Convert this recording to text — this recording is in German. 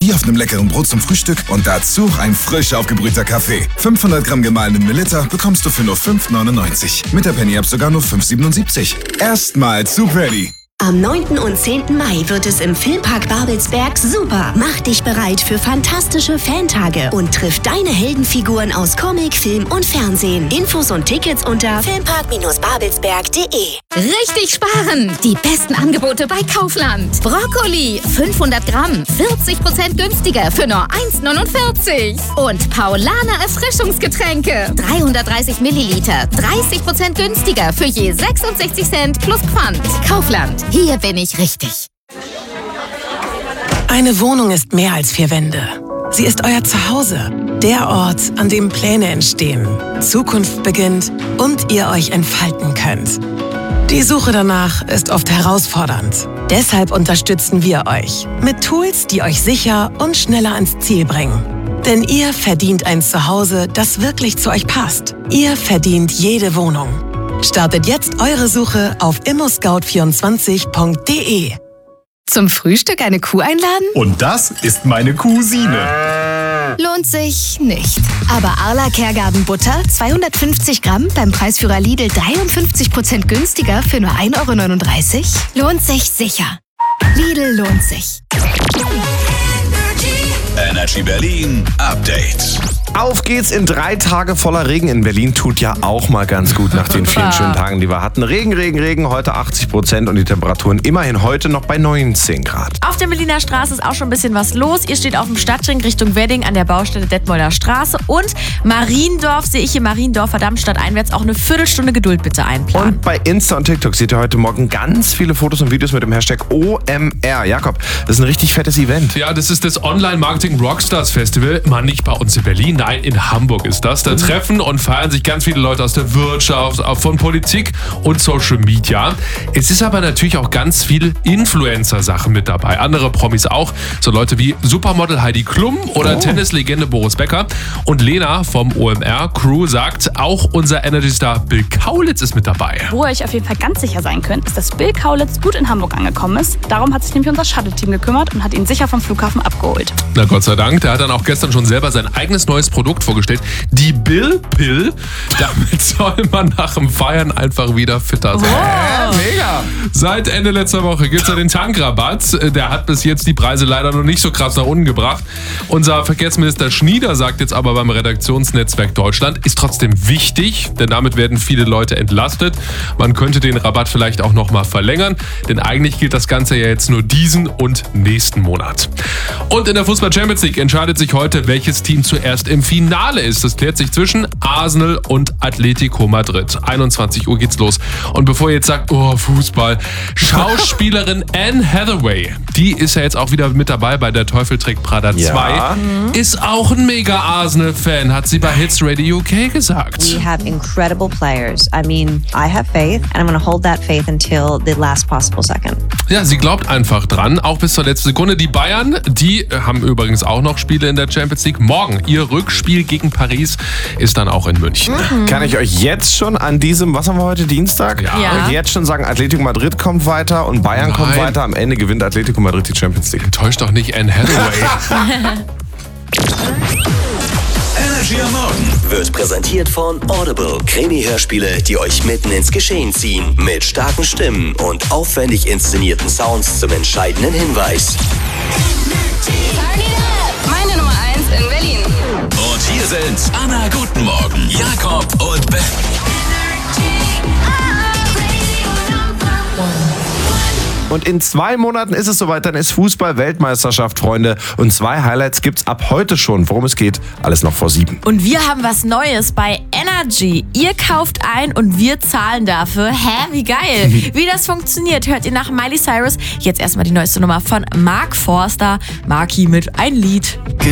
wie auf einem leckeren Brot zum Frühstück und dazu ein frisch aufgebrühter Kaffee. 500 Gramm gemahlenen Melitta bekommst du für nur 5,99. Mit der Penny-App sogar nur 5,77. Erstmals zu Ready. Am 9. und 10. Mai wird es im Filmpark Babelsberg super. Mach dich bereit für fantastische Fantage und triff deine Heldenfiguren aus Comic, Film und Fernsehen. Infos und Tickets unter filmpark-babelsberg.de. Richtig sparen! Die besten Angebote bei Kaufland. Brokkoli 500 Gramm, 40% günstiger für nur 1,49. Und Paulaner Erfrischungsgetränke 330 Milliliter, 30% günstiger für je 66 Cent plus Pfand. Kaufland. Hier bin ich richtig. Eine Wohnung ist mehr als 4 Wände. Sie ist euer Zuhause. Der Ort, an dem Pläne entstehen, Zukunft beginnt und ihr euch entfalten könnt. Die Suche danach ist oft herausfordernd. Deshalb unterstützen wir euch mit Tools, die euch sicher und schneller ans Ziel bringen. Denn ihr verdient ein Zuhause, das wirklich zu euch passt. Ihr verdient jede Wohnung. Startet jetzt eure Suche auf immoscout24.de. Zum Frühstück eine Kuh einladen? Und das ist meine Cousine. Lohnt sich nicht. Aber Arla Kergarten Butter, 250 Gramm, beim Preisführer Lidl 53% günstiger für nur 1,39 €? Lohnt sich sicher. Lidl lohnt sich. Energy Berlin Update. Auf geht's in 3 Tage voller Regen in Berlin. Tut ja auch mal ganz gut nach den vielen schönen Tagen, die wir hatten. Regen. Heute 80% und die Temperaturen immerhin heute noch bei 19 Grad. Auf der Berliner Straße ist auch schon ein bisschen was los. Ihr steht auf dem Stadtring Richtung Wedding an der Baustelle Detmolder Straße. Und Mariendorf sehe ich hier, Mariendorfer Damm stadteinwärts. Auch eine Viertelstunde Geduld bitte einplanen. Und bei Insta und TikTok seht ihr heute Morgen ganz viele Fotos und Videos mit dem Hashtag OMR. Jakob, das ist ein richtig fettes Event. Ja, das ist das Online-Marketing Rockstars Festival. Mal nicht bei uns in Berlin, nein, in Hamburg ist das. Da treffen und feiern sich ganz viele Leute aus der Wirtschaft, von Politik und Social Media. Es ist aber natürlich auch ganz viel Influencer-Sachen mit dabei. Andere Promis auch. So Leute wie Supermodel Heidi Klum oder Tennislegende Boris Becker. Und Lena vom OMR-Crew sagt, auch unser Energy-Star Bill Kaulitz ist mit dabei. Wo ihr euch auf jeden Fall ganz sicher sein könnt, ist, dass Bill Kaulitz gut in Hamburg angekommen ist. Darum hat sich nämlich unser Shuttle-Team gekümmert und hat ihn sicher vom Flughafen abgeholt. Na Gott sei Dank. Der hat dann auch gestern schon selber sein eigenes neues Produkt vorgestellt. Die Bill Pill. Damit soll man nach dem Feiern einfach wieder fitter sein. Mega! Seit Ende letzter Woche gibt es ja den Tankrabatt. Der hat bis jetzt die Preise leider noch nicht so krass nach unten gebracht. Unser Verkehrsminister Schnieder sagt jetzt aber beim Redaktionsnetzwerk Deutschland, ist trotzdem wichtig, denn damit werden viele Leute entlastet. Man könnte den Rabatt vielleicht auch noch mal verlängern, denn eigentlich gilt das Ganze ja jetzt nur diesen und nächsten Monat. Und in der Fußball-Champions League entscheidet sich heute, welches Team zuerst im Finale ist. Das klärt sich zwischen Arsenal und Atletico Madrid. 21 Uhr geht's los. Und bevor ihr jetzt sagt, oh, Fußball, Schauspielerin Anne Hathaway, die ist ja jetzt auch wieder mit dabei bei Der Teufel trägt Prada 2, ist auch ein mega Arsenal-Fan, hat sie bei Hits Radio UK gesagt. We have incredible players. I mean, I have faith and I'm going to hold that faith until the last possible second. Ja, sie glaubt einfach dran, auch bis zur letzten Sekunde. Die Bayern, die haben übrigens auch noch Spiele in der Champions League. Morgen, ihr Rückspiel gegen Paris ist dann auch in München. Kann ich euch jetzt schon an diesem, was haben wir heute, Dienstag? Ja. Jetzt schon sagen, Atletico Madrid kommt weiter und Bayern kommt weiter. Am Ende gewinnt Atletico Madrid die Champions League. Enttäuscht doch nicht Anne Hathaway. Energy am Morgen wird präsentiert von Audible. Krimi-Hörspiele, die euch mitten ins Geschehen ziehen. Mit starken Stimmen und aufwendig inszenierten Sounds zum entscheidenden Hinweis. Meine Nummer 1 in Berlin. Und hier sind Anna, guten Morgen, Jakob und Ben. Und in 2 Monaten ist es soweit, dann ist Fußball-Weltmeisterschaft, Freunde. Und 2 Highlights gibt's ab heute schon. Worum es geht, alles noch vor 7. Und wir haben was Neues bei Energy. Ihr kauft ein und wir zahlen dafür. Hä, wie geil. Wie das funktioniert, hört ihr nach Miley Cyrus. Jetzt erstmal die neueste Nummer von Mark Forster. Marky mit Ein Lied.